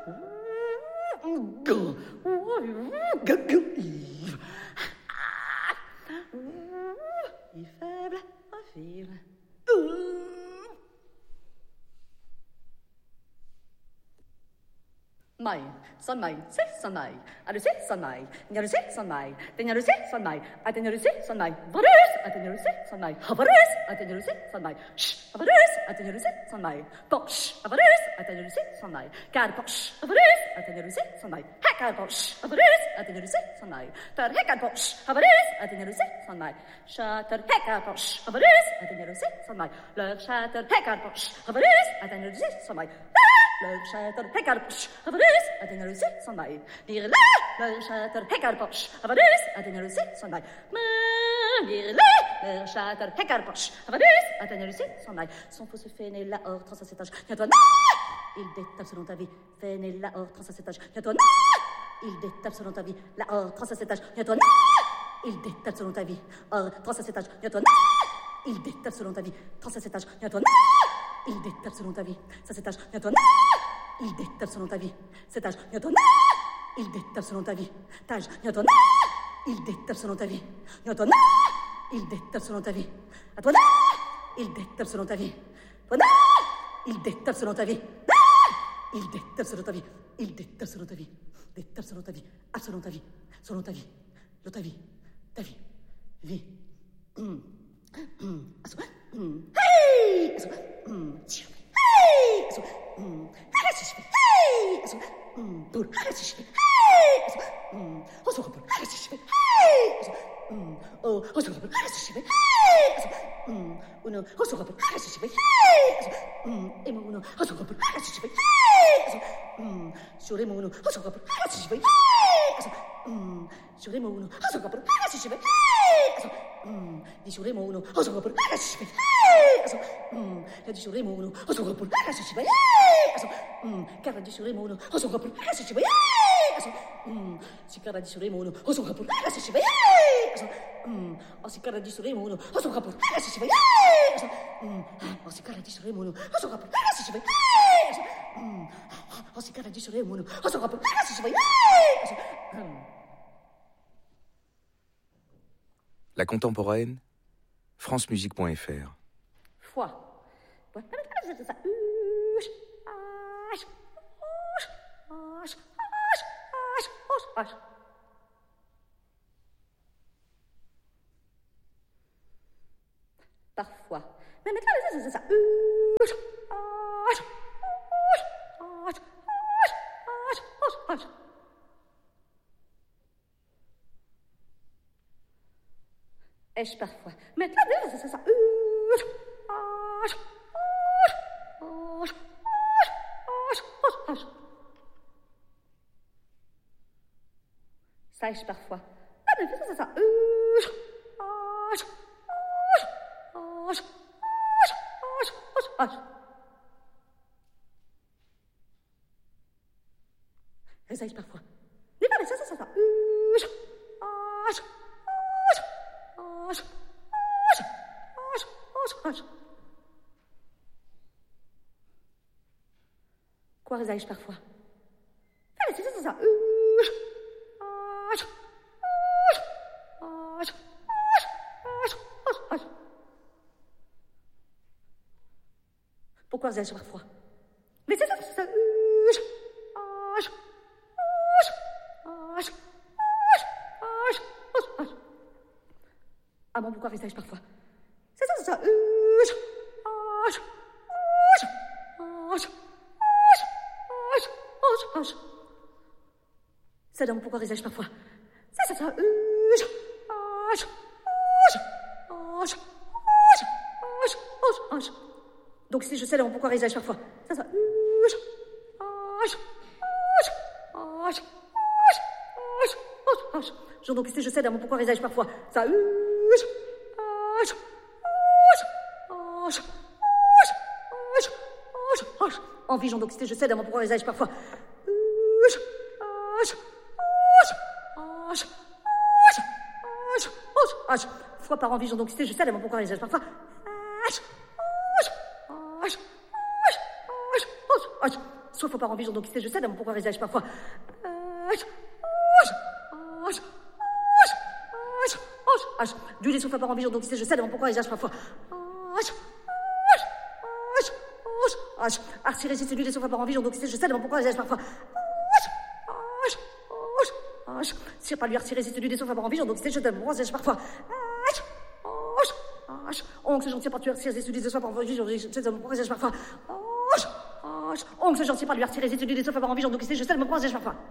I faible, affirme. Mai, son mai, c'est son mai, à le c'est son mai, n'y a le c'est son mai, tenir le c'est son mai, atteindre le c'est son mai, varus, atteindre le c'est son mai, varus, atteindre le c'est son mai, varus, atteindre le c'est son mai, poche, varus, atteindre le c'est son mai, car poche, varus, atteindre le c'est son mai, hacker poche, varus, atteindre le c'est son mai, tar hacker poche, varus, atteindre le c'est son mai, chatter hacker poche, varus, atteindre le c'est son mai, leur chatter hacker poche, varus, atteindre le c'est son mai. Le chatter heckarpoche, avarus, atteindre le c'est son maille. Dire là, le chatter heckarpoche, avarus, atteindre le c'est son maille. Dire là, le chatter heckarpoche, avarus, atteindre le c'est son maille. Son faux se fait né là hors, trans à cet âge. Viens-toi, il détape selon ta vie. Fait né là hors, trans à cet âge. Viens-toi, il détape selon ta vie. Là hors, trans à cet âge. Viens-toi, il détape selon ta vie. Hors, trans à cet âge. Viens-toi, il détape selon ta vie. Trans à cet âge. Viens-toi, il détape selon ta vie. Ça cet âge. Viens-toi, il détape selon ta vie. Cet âge. Viens-toi, il détape selon ta vie. Tage. Viens-toi, il détape selon ta vie. Viens-toi, il détape selon ta vie. À toi, il détape selon ta vie. Toi, il détape selon ta vie. Il détape selon ta vie. Il détape selon ta vie. Détape selon ta vie. Ah, selon ta vie. Selon ta vie. De ta vie. Ta vie. Vie. Hey! Hey! La contemporaine, francemusique.fr. Foi. Parfois. Mais maintenant, c'est ça. Est-ce parfois. Mais maintenant, c'est ça. Sèche parfois. C'est ça. Sèche parfois. Mais ça, c'est ça. Quoi résaille-je parfois? Mais c'est ça. Pourquoi résaille-je parfois? Mais c'est ça. Ah bon, pourquoi résaille-je parfois? C'est ça. C'est donc pourquoi résaille-je parfois? C'est ça. Donc si je sais donc pourquoi résaille-je parfois? C'est ça. Donc si je sais donc pourquoi résaille-je parfois? Ça. En vigeant donc si je sais donc pourquoi résaille-je parfois? Fois par an, vigeant donc si je sais pourquoi résaille-je parfois? Soit fois par an vivant, donc je cède à mon pourquoi réserve parfois. Du des fois par an vivant, donc je cède à mon pourquoi réserve parfois. Si résiste du des fois par an vivant, donc je cède à mon pourquoi réserve parfois. Si pas lui si résiste du des fois par an vivant, donc je cède à mon pourquoi réserve parfois. Oncle, j'en tiens pas tuer, si résiste du des fois par an vivant, je cède à mon pourquoi réserve parfois. Oncle, j'en tiens pas lui si résiste du des fois par an vivant, donc je cède à mon pourquoi réserve parfois.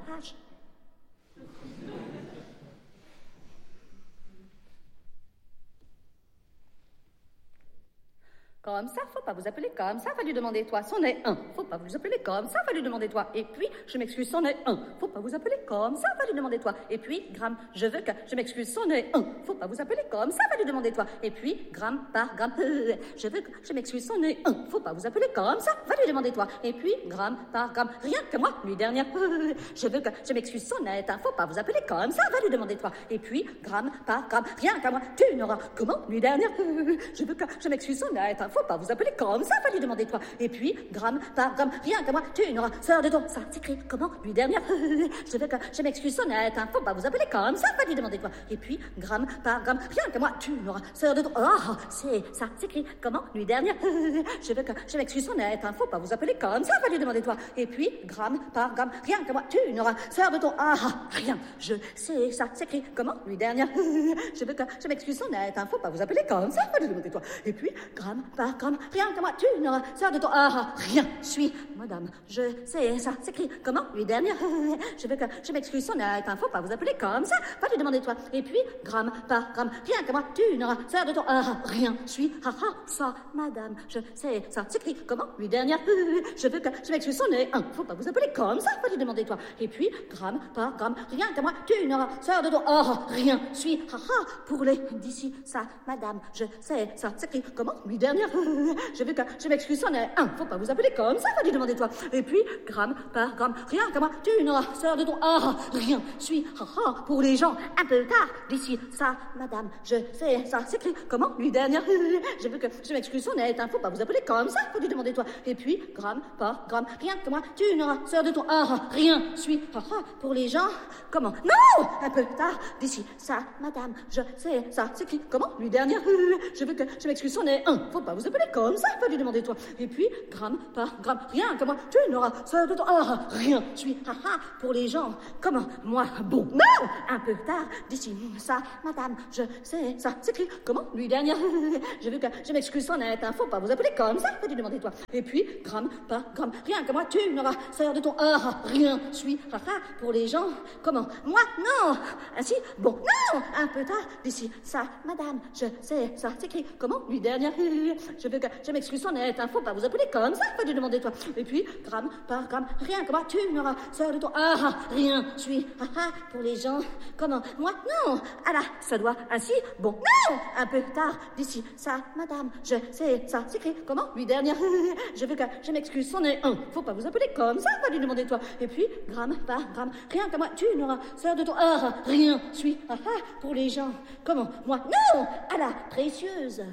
Comme ça, faut pas vous appeler comme ça, va lui demander toi, c'en est un. Faut pas vous appeler comme ça, va lui demander toi. Et puis, je m'excuse, c'en est un. Faut pas vous appeler comme ça, va lui demander toi. Et puis, gramme, je veux que, je m'excuse, c'en est un. Faut pas vous appeler comme ça, va lui demander toi. Et puis, gramme par gramme, je veux que, je m'excuse, c'en est un. Faut pas vous appeler comme ça, va lui demander toi. Et puis, gramme par gramme, rien que moi, nuit dernière, je veux que, je m'excuse, c'en est un. Faut pas vous appeler comme ça, va lui demander toi. Et puis, gramme par gramme, rien qu'à moi, tu n'auras, comment, nuit dernière, je veux que, je m'excuse, c'en est un. Faut pas vous appeler comme ça, va lui demander toi. Et puis, gramme par gramme, rien qu'à moi, tu n'auras, sœur de ton, ça s'écrit comment, nuit dernière, je veux que, je m'excuse, sonnette, hein, faut pas vous appeler comme ça, va lui demander toi. Et puis, gramme par gramme, rien qu'à moi, tu n'auras, sœur de ton, oh, c'est, ça s'écrit comment, nuit dernière, je veux que, je m'excuse, sonnette, hein, faut pas vous appeler comme ça, va lui demander toi. Et puis, gramme par gramme, rien qu'à moi, tu n'auras, sœur de ton, ah, rien, je sais, ça s'écrit comment, nuit dernière, je veux que, je m'excuse, sonnette, hein, faut pas vous appeler comme ça, va lui demander toi. Et puis, gramme par gramme, rien que moi, tu n'auras, sœur de ton, ah, rien, suis, madame, je sais, ça s'écrit, comment, lui dernière, je veux que, je m'excuse, sonnette, hein, faut pas vous appeler comme ça, va lui demander toi, et puis, gramme par gramme, rien que moi, tu n'auras, sœur de ton, ah, rien, suis, ah, ah, ça, madame, je sais, ça s'écrit, comment, lui dernière, je veux que, je m'excuse, sonnette, hein, faut pas vous appeler comme ça, va lui demander toi, et puis, gramme par gramme, rien que moi, tu n'auras, sœur de ton, ah, rien, suis, ah, ah, pour les, d'ici, ça, madame, je sais, ça s'écrit, comment, lui dernière, je veux que, je m'excuse, c'en est un, faut pas vous appeler comme ça, va lui demander toi. Et puis, gramme par gramme, rien qu'à moi, tu n'auras, sœur de ton, ah, rien, suis, ah, ah, pour les gens, un peu tard, d'ici, ça, madame, je sais, ça s'écrit, comment, lui dernière, je veux que, je m'excuse, c'en est un, faut pas vous appeler comme ça, va lui demander toi. Et puis, gramme par gramme, rien que moi, tu n'auras, sœur de ton, ah, rien, suis, ah, ah, pour les gens, comment, non, un peu tard, d'ici, ça, madame, je sais, ça s'écrit, comment, lui dernière, je veux que, je m'excuse, c'en est un, faut pas vous appeler comme ça, va lui demander toi. Et puis, gramme par gramme, rien que moi, tu n'auras, sœur de ton, ah, rien, suis, ah, ah, pour les gens, comment, moi, bon, non, un peu tard, d'ici, ça, madame, je sais, ça s'écrit, comment, lui dernière, je veux que, je m'excuse, c'en est un, faut pas vous appeler comme ça, va lui demander toi. Et puis, gramme par gramme, rien que moi, tu n'auras, sœur de ton, ah, rien, suis, ah, ah, pour les gens, comment, moi, non, ainsi, bon, non, un peu tard, d'ici, ça, madame, je sais, ça s'écrit, comment, lui dernière, je veux que, je m'excuse, c'en est un, faut pas vous appeler comme ça, va lui demander toi. Et puis, gramme par gramme, rien que moi, tu n'auras, sœur de ton, ah, rien, suis, ah, ah, pour les gens, comment, moi, non, ah là, ça doit, ainsi, bon, non, un peu tard, d'ici, ça, madame, je sais, ça s'écrit, comment, lui dernière, je veux que, je m'excuse, c'en est un, faut pas vous appeler comme ça, va lui demander toi. Et puis, gramme par gramme, rien que moi, tu n'auras, sœur de ton, ah, rien, suis, ah, ah, pour les gens, comment, moi, non, ah là, précieuse.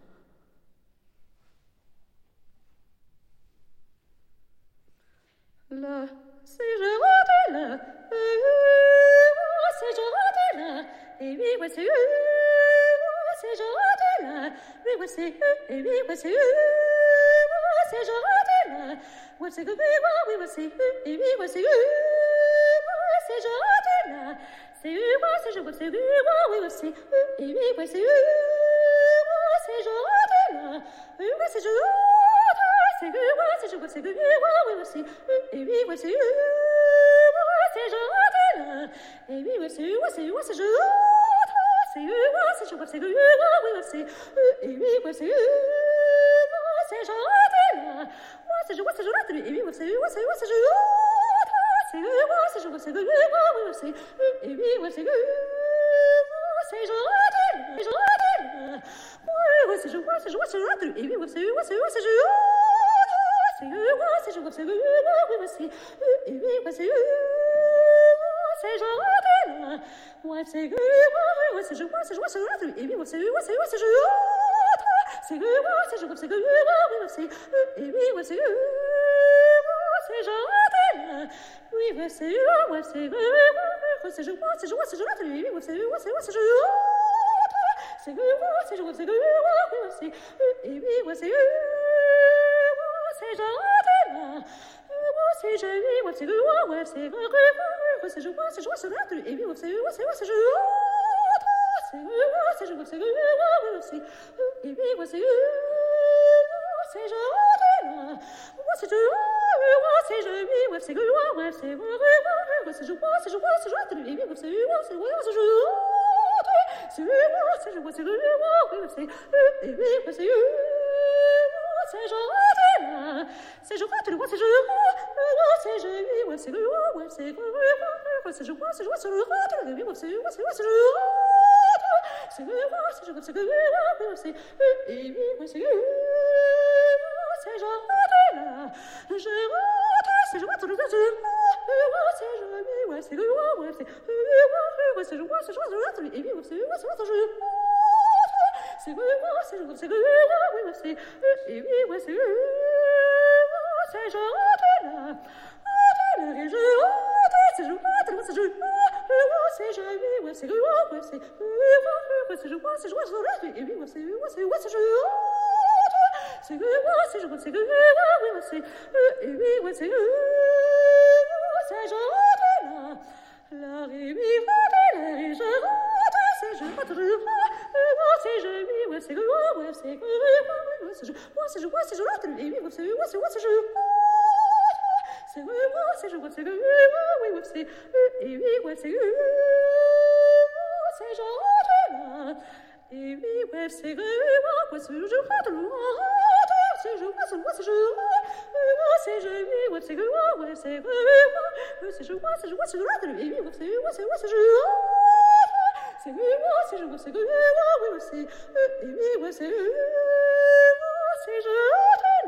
Là, c'est je rentre là, c'est je rentre là, et oui, ouais, c'est je rentre là, oui, ouais, c'est et oui, ouais, c'est je rentre là, ouais, c'est que oui, ouais, c'est et oui, ouais, c'est je rentre là, c'est ouais, c'est je vois, c'est oui, ouais, c'est et oui, ouais, c'est je rentre là, oui, ouais, c'est je c'est que moi, c'est je vois, c'est que oui, c'est et oui, ouais, c'est je rentre là, et oui, ouais, c'est je rentre, c'est moi, c'est je vois, c'est que oui, c'est et oui, ouais, c'est je rentre là, moi, c'est je vois, c'est je rentre, et oui, ouais, c'est je rentre, c'est moi, c'est je vois, c'est que oui, c'est et oui, ouais, c'est je rentre, je rentre là, moi, ouais, c'est je vois, c'est je rentre, et oui, ouais, c'est je c'est moi, c'est je vois, c'est oui, c'est et oui, ouais, c'est je rentre là, moi, c'est oui, c'est je vois, c'est et oui, ouais, c'est je rentre, c'est moi, c'est je vois, c'est oui, c'est et oui, ouais, c'est je rentre. C'est